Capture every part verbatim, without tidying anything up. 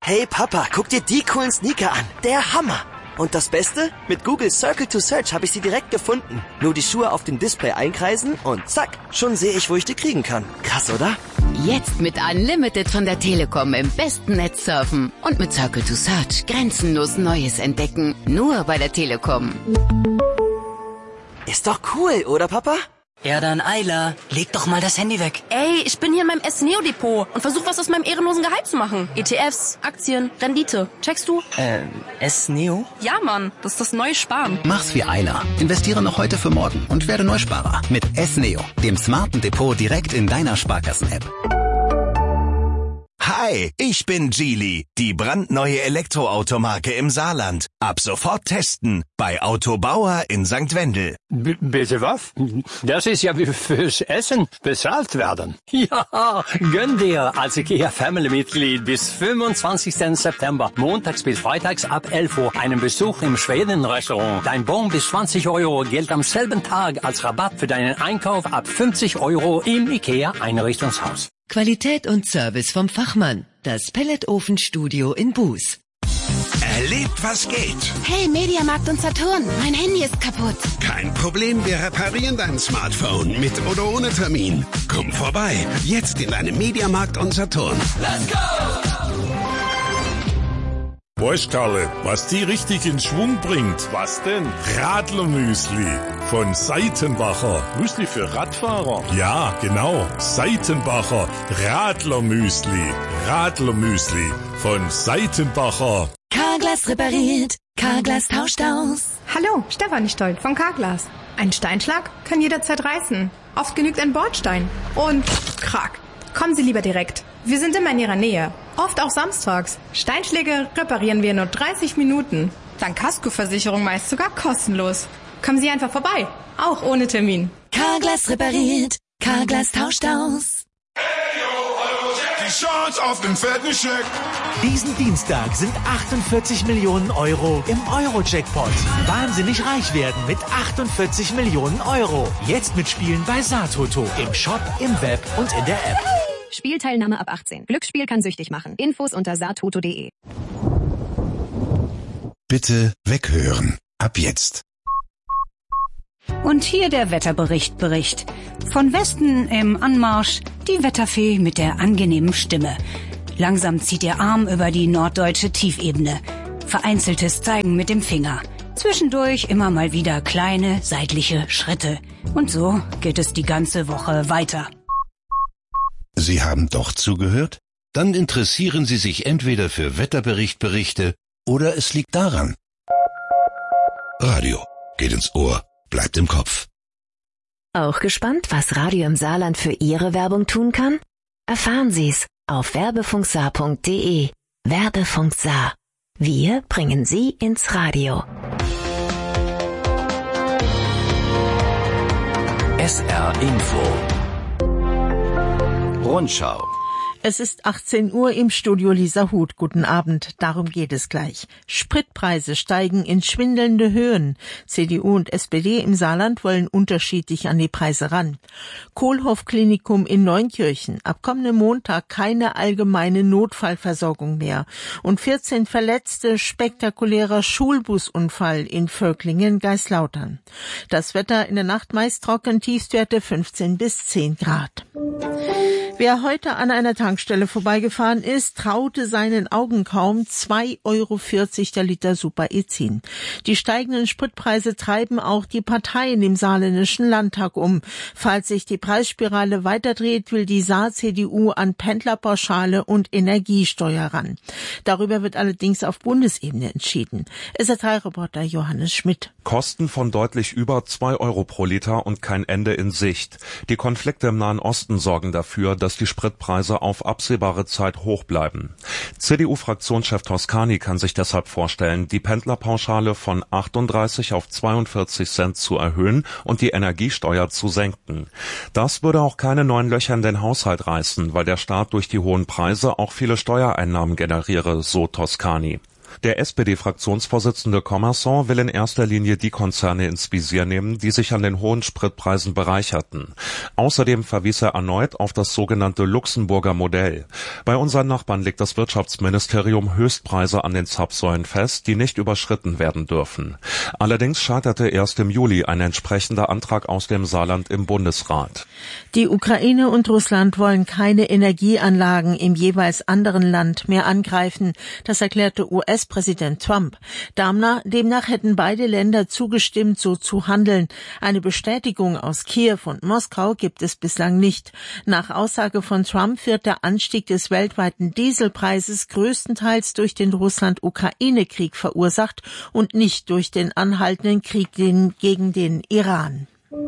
Hey Papa, guck dir die coolen Sneaker an. Der Hammer. Und das Beste? Mit Google Circle to Search habe ich sie direkt gefunden. Nur die Schuhe auf dem Display einkreisen und zack, schon sehe ich, wo ich die kriegen kann. Krass, oder? Jetzt mit Unlimited von der Telekom im besten Netz surfen. Und mit Circle to Search grenzenlos Neues entdecken. Nur bei der Telekom. Ist doch cool, oder Papa? Ja dann, Ayla, leg doch mal das Handy weg. Ey, ich bin hier in meinem S-Neo-Depot und versuche was aus meinem ehrenlosen Gehalt zu machen. E T Fs, Aktien, Rendite. Checkst du? Ähm, S-Neo? Ja, Mann, das ist das neue Sparen. Mach's wie Ayla. Investiere noch heute für morgen und werde Neusparer mit S-Neo, dem smarten Depot direkt in deiner Sparkassen-App. Hi, ich bin Geely, die brandneue Elektroautomarke im Saarland. Ab sofort testen bei Autobauer in Sankt Wendel. B- bitte was? Das ist ja wie fürs Essen bezahlt werden. Ja, gönn dir als IKEA-Family-Mitglied bis fünfundzwanzigsten September, montags bis freitags ab elf Uhr, einen Besuch im Schweden-Restaurant. Dein Bon bis zwanzig Euro gilt am selben Tag als Rabatt für deinen Einkauf ab fünfzig Euro im IKEA-Einrichtungshaus. Qualität und Service vom Fachmann. Das Pelletofenstudio in Buß. Erlebt, was geht. Hey, Mediamarkt und Saturn, mein Handy ist kaputt. Kein Problem, wir reparieren dein Smartphone mit oder ohne Termin. Komm vorbei, jetzt in deinem Mediamarkt und Saturn. Let's go! Weißt Karle, was die richtig in Schwung bringt? Was denn? Radlermüsli von Seitenbacher. Müsli für Radfahrer? Ja, genau. Seitenbacher Radlermüsli. Radlermüsli von Seitenbacher. Carglass repariert, Carglass tauscht aus. Hallo, Stefanie Stolt von Carglass. Ein Steinschlag kann jederzeit reißen. Oft genügt ein Bordstein. Und krack. Kommen Sie lieber direkt. Wir sind immer in Ihrer Nähe. Oft auch samstags. Steinschläge reparieren wir in nur dreißig Minuten. Dank Kaskoversicherung meist sogar kostenlos. Kommen Sie einfach vorbei. Auch ohne Termin. Carglass repariert. Carglass tauscht aus. Die Chance auf den fetten Scheck. Diesen Dienstag sind achtundvierzig Millionen Euro im Euro-Jackpot. Wahnsinnig reich werden mit achtundvierzig Millionen Euro. Jetzt mitspielen bei Satoto. Im Shop, im Web und in der App. Spielteilnahme ab achtzehn. Glücksspiel kann süchtig machen. Infos unter satoto punkt de. Bitte weghören. Ab jetzt. Und hier der Wetterbericht Bericht. Von Westen im Anmarsch die Wetterfee mit der angenehmen Stimme. Langsam zieht ihr Arm über die norddeutsche Tiefebene. Vereinzeltes Zeigen mit dem Finger. Zwischendurch immer mal wieder kleine seitliche Schritte. Und so geht es die ganze Woche weiter. Sie haben doch zugehört? Dann interessieren Sie sich entweder für Wetterberichtberichte oder es liegt daran. Radio geht ins Ohr, bleibt im Kopf. Auch gespannt, was Radio im Saarland für Ihre Werbung tun kann? Erfahren Sie's auf werbefunksaar punkt de. Werbefunk Saar. Wir bringen Sie ins Radio. S R Info. Rundschau. Es ist achtzehn Uhr im Studio Lisa Huth. Guten Abend, darum geht es gleich. Spritpreise steigen in schwindelnde Höhen. C D U und S P D im Saarland wollen unterschiedlich an die Preise ran. Kohlhoff-Klinikum in Neunkirchen. Ab kommendem Montag keine allgemeine Notfallversorgung mehr. Und vierzehn Verletzte, spektakulärer Schulbusunfall in Völklingen-Geislautern. Das Wetter in der Nacht meist trocken, Tiefstwerte fünfzehn bis zehn Grad. Wer heute an einer Tankstelle vorbeigefahren ist, traute seinen Augen kaum. zwei Euro vierzig der Liter Super-E-Zin. Die steigenden Spritpreise treiben auch die Parteien im saarländischen Landtag um. Falls sich die Preisspirale weiterdreht, will die Saar-C D U an Pendlerpauschale und Energiesteuer ran. Darüber wird allerdings auf Bundesebene entschieden. S R drei Reporter Johannes Schmidt. Kosten von deutlich über zwei Euro pro Liter und kein Ende in Sicht. Die Konflikte im Nahen Osten sorgen dafür, dass die Spritpreise auf absehbare Zeit hoch bleiben. C D U-Fraktionschef Toscani kann sich deshalb vorstellen, die Pendlerpauschale von achtunddreißig auf zweiundvierzig Cent zu erhöhen und die Energiesteuer zu senken. Das würde auch keine neuen Löcher in den Haushalt reißen, weil der Staat durch die hohen Preise auch viele Steuereinnahmen generiere, so Toscani. Der S P D-Fraktionsvorsitzende Commerson will in erster Linie die Konzerne ins Visier nehmen, die sich an den hohen Spritpreisen bereicherten. Außerdem verwies er erneut auf das sogenannte Luxemburger Modell. Bei unseren Nachbarn legt das Wirtschaftsministerium Höchstpreise an den Zapfsäulen fest, die nicht überschritten werden dürfen. Allerdings scheiterte erst im Juli ein entsprechender Antrag aus dem Saarland im Bundesrat. Die Ukraine und Russland wollen keine Energieanlagen im jeweils anderen Land mehr angreifen. Das erklärte U S-Präsident Trump. Demnach hätten beide Länder zugestimmt, so zu handeln. Eine Bestätigung aus Kiew und Moskau gibt es bislang nicht. Nach Aussage von Trump wird der Anstieg des weltweiten Dieselpreises größtenteils durch den Russland-Ukraine-Krieg verursacht und nicht durch den anhaltenden Krieg gegen den Iran.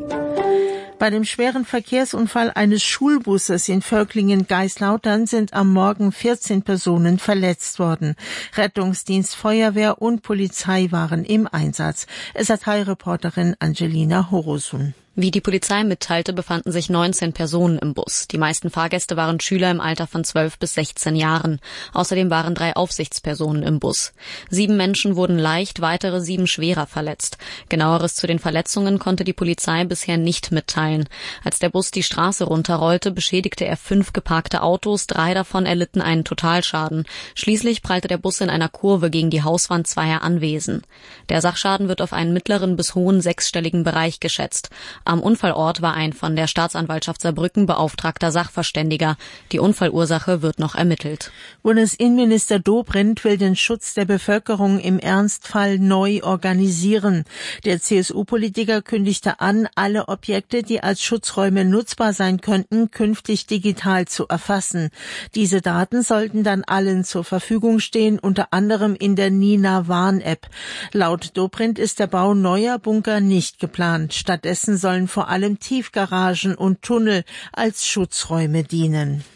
Bei dem schweren Verkehrsunfall eines Schulbusses in Völklingen-Geislautern sind am Morgen vierzehn Personen verletzt worden. Rettungsdienst, Feuerwehr und Polizei waren im Einsatz. S A drei-Reporterin Angelina Horosun. Wie die Polizei mitteilte, befanden sich neunzehn Personen im Bus. Die meisten Fahrgäste waren Schüler im Alter von zwölf bis sechzehn Jahren. Außerdem waren drei Aufsichtspersonen im Bus. Sieben Menschen wurden leicht, weitere sieben schwerer verletzt. Genaueres zu den Verletzungen konnte die Polizei bisher nicht mitteilen. Als der Bus die Straße runterrollte, beschädigte er fünf geparkte Autos, drei davon erlitten einen Totalschaden. Schließlich prallte der Bus in einer Kurve gegen die Hauswand zweier Anwesen. Der Sachschaden wird auf einen mittleren bis hohen sechsstelligen Bereich geschätzt. Am Unfallort war ein von der Staatsanwaltschaft Saarbrücken beauftragter Sachverständiger. Die Unfallursache wird noch ermittelt. Bundesinnenminister Dobrindt will den Schutz der Bevölkerung im Ernstfall neu organisieren. Der C S U-Politiker kündigte an, alle Objekte, die als Schutzräume nutzbar sein könnten, künftig digital zu erfassen. Diese Daten sollten dann allen zur Verfügung stehen, unter anderem in der Nina Warn-App. Laut Dobrindt ist der Bau neuer Bunker nicht geplant. Stattdessen sollen vor allem Tiefgaragen und Tunnel als Schutzräume dienen.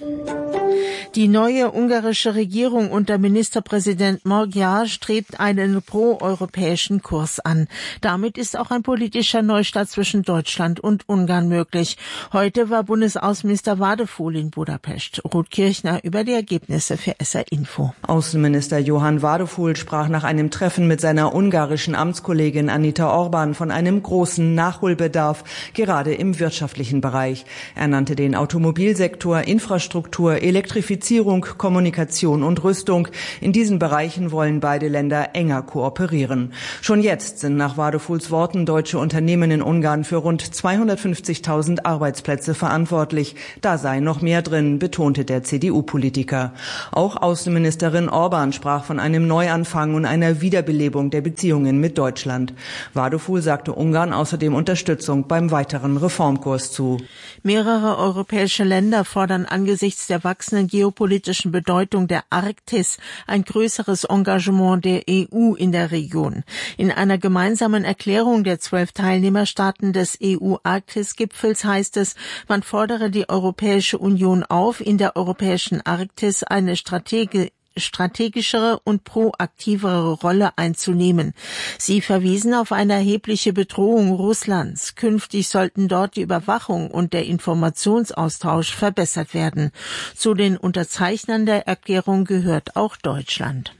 Die neue ungarische Regierung unter Ministerpräsident Magyar strebt einen pro-europäischen Kurs an. Damit ist auch ein politischer Neustart zwischen Deutschland und Ungarn möglich. Heute war Bundesaußenminister Wadefuhl in Budapest. Ruth Kirchner über die Ergebnisse für S R Info. Außenminister Johann Wadefuhl sprach nach einem Treffen mit seiner ungarischen Amtskollegin Anita Orban von einem großen Nachholbedarf, gerade im wirtschaftlichen Bereich. Er nannte den Automobilsektor, Infrastruktur, Elektrifizierung, Kommunikation und Rüstung. In diesen Bereichen wollen beide Länder enger kooperieren. Schon jetzt sind nach Wadefuhls Worten deutsche Unternehmen in Ungarn für rund zweihundertfünfzigtausend Arbeitsplätze verantwortlich. Da sei noch mehr drin, betonte der C D U-Politiker. Auch Außenministerin Orban sprach von einem Neuanfang und einer Wiederbelebung der Beziehungen mit Deutschland. Wadefuhl sagte Ungarn außerdem Unterstützung beim weiteren Reformkurs zu. Mehrere europäische Länder fordern angesichts der wachsenden geopolitischen Bedeutung der Arktis ein größeres Engagement der E U in der Region. In einer gemeinsamen Erklärung der zwölf Teilnehmerstaaten des E U-Arktis-Gipfels heißt es, man fordere die Europäische Union auf, in der europäischen Arktis eine Strategie strategischere und proaktivere Rolle einzunehmen. Sie verwiesen auf eine erhebliche Bedrohung Russlands. Künftig sollten dort die Überwachung und der Informationsaustausch verbessert werden. Zu den Unterzeichnern der Erklärung gehört auch Deutschland.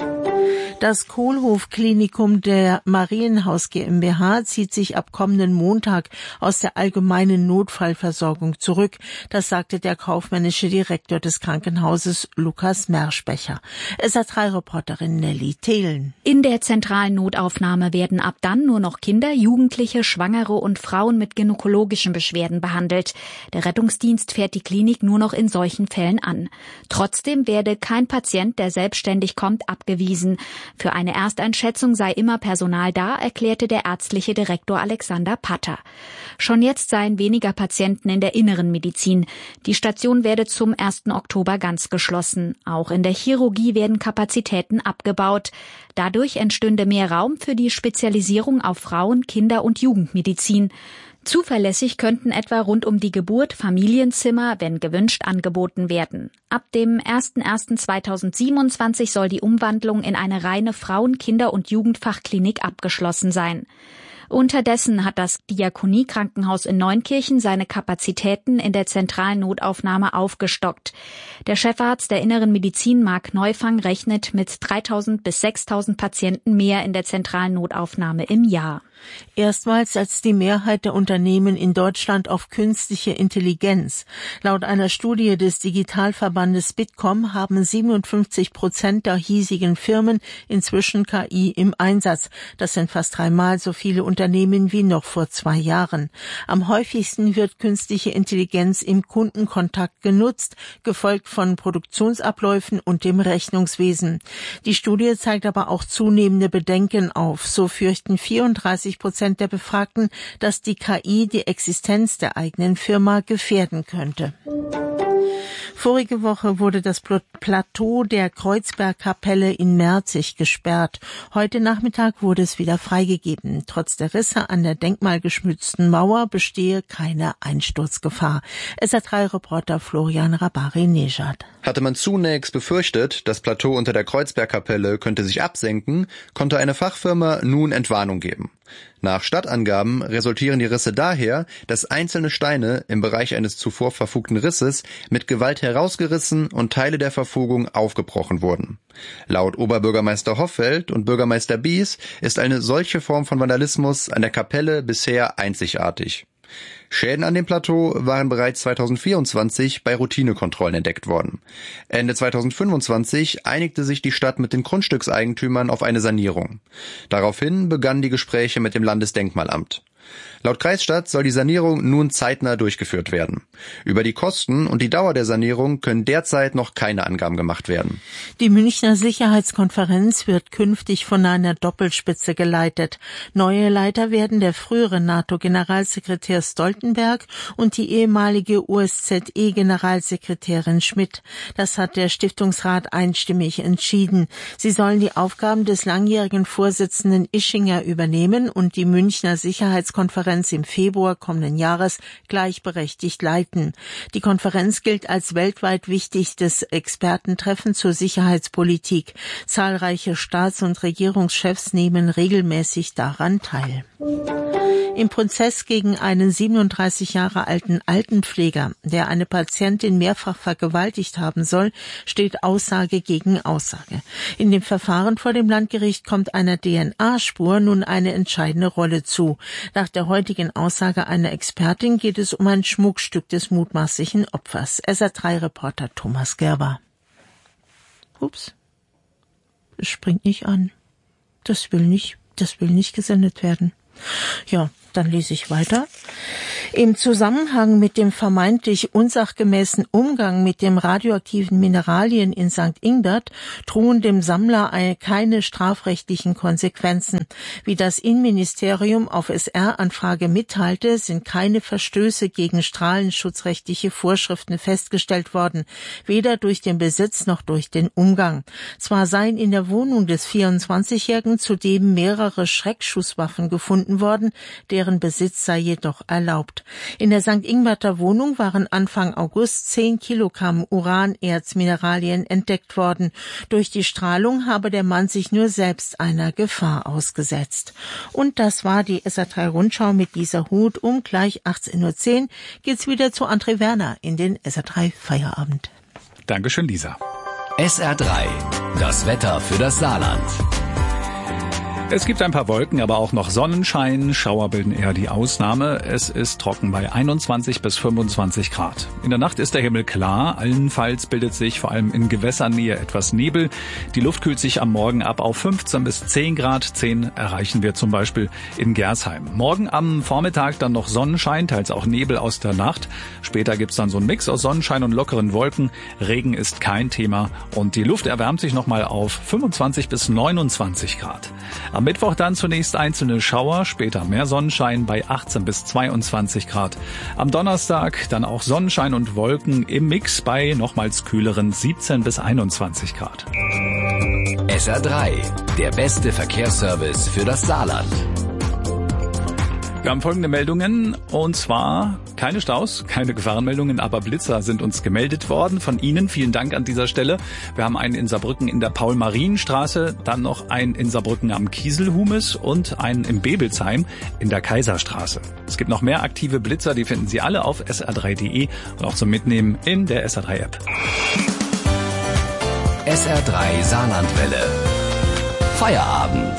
Das Kohlhof-Klinikum der Marienhaus GmbH zieht sich ab kommenden Montag aus der allgemeinen Notfallversorgung zurück. Das sagte der kaufmännische Direktor des Krankenhauses Lukas Merschbecher. S A drei-Reporterin Nelly Thelen. In der zentralen Notaufnahme werden ab dann nur noch Kinder, Jugendliche, Schwangere und Frauen mit gynäkologischen Beschwerden behandelt. Der Rettungsdienst fährt die Klinik nur noch in solchen Fällen an. Trotzdem werde kein Patient, der selbstständig kommt, abgewiesen. Für eine Ersteinschätzung sei immer Personal da, erklärte der ärztliche Direktor Alexander Patter. Schon jetzt seien weniger Patienten in der inneren Medizin. Die Station werde zum ersten Oktober ganz geschlossen. Auch in der Chirurgie werden Kapazitäten abgebaut. Dadurch entstünde mehr Raum für die Spezialisierung auf Frauen-, Kinder- und Jugendmedizin. Zuverlässig könnten etwa rund um die Geburt Familienzimmer, wenn gewünscht, angeboten werden. Ab dem ersten ersten zweitausendsiebenundzwanzig soll die Umwandlung in eine reine Frauen-, Kinder- und Jugendfachklinik abgeschlossen sein. Unterdessen hat das Diakoniekrankenhaus in Neunkirchen seine Kapazitäten in der zentralen Notaufnahme aufgestockt. Der Chefarzt der Inneren Medizin, Marc Neufang, rechnet mit dreitausend bis sechstausend Patienten mehr in der zentralen Notaufnahme im Jahr. Erstmals setzt die Mehrheit der Unternehmen in Deutschland auf künstliche Intelligenz. Laut einer Studie des Digitalverbandes Bitkom haben siebenundfünfzig Prozent der hiesigen Firmen inzwischen K I im Einsatz. Das sind fast dreimal so viele Unternehmen wie noch vor zwei Jahren. Am häufigsten wird künstliche Intelligenz im Kundenkontakt genutzt, gefolgt von Produktionsabläufen und dem Rechnungswesen. Die Studie zeigt aber auch zunehmende Bedenken auf. So fürchten vierunddreißig Prozent der Befragten, dass die K I die Existenz der eigenen Firma gefährden könnte. Vorige Woche wurde das Plateau der Kreuzbergkapelle in Merzig gesperrt. Heute Nachmittag wurde es wieder freigegeben. Trotz der Risse an der denkmalgeschützten Mauer bestehe keine Einsturzgefahr. S R drei Reporter Florian Rabari-Nejad. Hatte man zunächst befürchtet, das Plateau unter der Kreuzbergkapelle könnte sich absenken, konnte eine Fachfirma nun Entwarnung geben. Nach Stadtangaben resultieren die Risse daher, dass einzelne Steine im Bereich eines zuvor verfugten Risses mit Gewalt herausgerissen und Teile der Verfugung aufgebrochen wurden. Laut Oberbürgermeister Hoffeld und Bürgermeister Bies ist eine solche Form von Vandalismus an der Kapelle bisher einzigartig. Schäden an dem Plateau waren bereits zweitausendvierundzwanzig bei Routinekontrollen entdeckt worden. Ende zweitausendfünfundzwanzig einigte sich die Stadt mit den Grundstückseigentümern auf eine Sanierung. Daraufhin begannen die Gespräche mit dem Landesdenkmalamt. Laut Kreisstadt soll die Sanierung nun zeitnah durchgeführt werden. Über die Kosten und die Dauer der Sanierung können derzeit noch keine Angaben gemacht werden. Die Münchner Sicherheitskonferenz wird künftig von einer Doppelspitze geleitet. Neue Leiter werden der frühere NATO-Generalsekretär Stoltenberg und die ehemalige O S Z E-Generalsekretärin Schmidt. Das hat der Stiftungsrat einstimmig entschieden. Sie sollen die Aufgaben des langjährigen Vorsitzenden Ischinger übernehmen und die Münchner Sicherheitskonferenz im Februar kommenden Jahres gleichberechtigt leiten. Die Konferenz gilt als weltweit wichtigstes Expertentreffen zur Sicherheitspolitik. Zahlreiche Staats- und Regierungschefs nehmen regelmäßig daran teil. Im Prozess gegen einen siebenunddreißig Jahre alten Altenpfleger, der eine Patientin mehrfach vergewaltigt haben soll, steht Aussage gegen Aussage. In dem Verfahren vor dem Landgericht kommt einer D N A-Spur nun eine entscheidende Rolle zu. Nach der heutigen Aussage einer Expertin geht es um ein Schmuckstück des mutmaßlichen Opfers. S R drei Reporter Thomas Gerber. Ups. Es springt nicht an. Das will nicht, das will nicht gesendet werden. Ja, dann lese ich weiter. Im Zusammenhang mit dem vermeintlich unsachgemäßen Umgang mit den radioaktiven Mineralien in Sankt Ingbert drohen dem Sammler keine strafrechtlichen Konsequenzen. Wie das Innenministerium auf S R-Anfrage mitteilte, sind keine Verstöße gegen strahlenschutzrechtliche Vorschriften festgestellt worden, weder durch den Besitz noch durch den Umgang. Zwar seien in der Wohnung des vierundzwanzigjährigen zudem mehrere Schreckschusswaffen gefunden worden, deren Besitz sei jedoch erlaubt. In der Sankt Ingberter Wohnung waren Anfang August zehn Kilogramm Uranerzmineralien entdeckt worden. Durch die Strahlung habe der Mann sich nur selbst einer Gefahr ausgesetzt. Und das war die S R drei Rundschau mit dieser Hut. Um gleich achtzehn Uhr zehn geht's wieder zu André Werner in den S R drei Feierabend. Dankeschön, Lisa. S R drei, das Wetter für das Saarland. Es gibt ein paar Wolken, aber auch noch Sonnenschein. Schauer bilden eher die Ausnahme. Es ist trocken bei einundzwanzig bis fünfundzwanzig Grad. In der Nacht ist der Himmel klar. Allenfalls bildet sich vor allem in Gewässernähe etwas Nebel. Die Luft kühlt sich am Morgen ab auf fünfzehn bis zehn Grad. zehn erreichen wir zum Beispiel in Gersheim. Morgen am Vormittag dann noch Sonnenschein, teils auch Nebel aus der Nacht. Später gibt's dann so einen Mix aus Sonnenschein und lockeren Wolken. Regen ist kein Thema und die Luft erwärmt sich nochmal auf fünfundzwanzig bis neunundzwanzig Grad. Am Mittwoch dann zunächst einzelne Schauer, später mehr Sonnenschein bei achtzehn bis zweiundzwanzig Grad. Am Donnerstag dann auch Sonnenschein und Wolken im Mix bei nochmals kühleren siebzehn bis einundzwanzig Grad. S R drei, der beste Verkehrsservice für das Saarland. Wir haben folgende Meldungen, und zwar keine Staus, keine Gefahrenmeldungen, aber Blitzer sind uns gemeldet worden von Ihnen. Vielen Dank an dieser Stelle. Wir haben einen in Saarbrücken in der Paul-Marien-Straße, dann noch einen in Saarbrücken am Kieselhumes und einen im Bebelsheim in der Kaiserstraße. Es gibt noch mehr aktive Blitzer, die finden Sie alle auf S R drei Punkt de und auch zum Mitnehmen in der S R drei App. S R drei Saarlandwelle. Feierabend.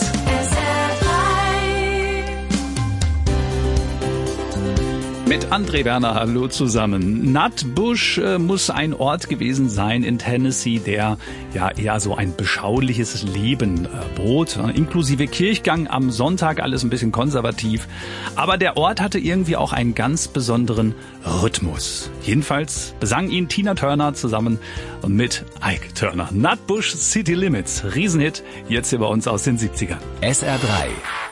Mit André Werner, hallo zusammen. Nutbush äh, muss ein Ort gewesen sein in Tennessee, der ja eher so ein beschauliches Leben äh, bot, äh, inklusive Kirchgang am Sonntag, alles ein bisschen konservativ. Aber der Ort hatte irgendwie auch einen ganz besonderen Rhythmus. Jedenfalls besang ihn Tina Turner zusammen mit Ike Turner. Nutbush City Limits, Riesenhit, jetzt hier bei uns aus den siebzigern. S R drei